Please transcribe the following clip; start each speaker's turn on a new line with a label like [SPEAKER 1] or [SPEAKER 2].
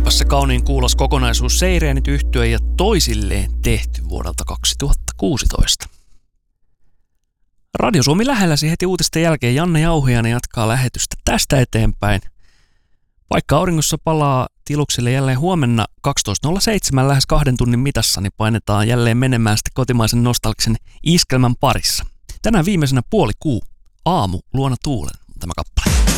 [SPEAKER 1] Kuulepas se kauniin kuulos kokonaisuus Seireenit yhtye ja toisilleen tehty vuodelta 2016. Radio Suomi lähelläsi heti uutisten jälkeen Janne Jauhiainen jatkaa lähetystä tästä eteenpäin. Vaikka auringossa palaa tilukselle jälleen huomenna 12.07 lähes 2 tunnin mitassa, niin painetaan jälleen menemään sitten kotimaisen nostalgisen iskelmän parissa. Tänään viimeisenä puoli kuu, aamu luona tuulen, tämä kappale.